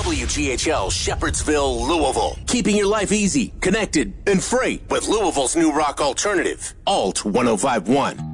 WGHL Shepherdsville, Louisville. Keeping your life easy, connected, and free with Louisville's new rock alternative, Alt 1051.